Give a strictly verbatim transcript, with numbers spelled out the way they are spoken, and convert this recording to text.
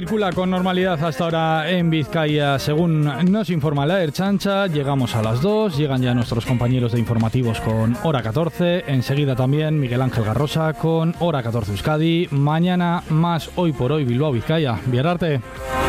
Circula con normalidad hasta ahora en Vizcaya, según nos informa la Ertzaintza. Llegamos a las dos, llegan ya nuestros compañeros de informativos con Hora catorce, enseguida también Miguel Ángel Garrosa con Hora catorce Euskadi, mañana más Hoy por Hoy Bilbao Vizcaya. Biararte.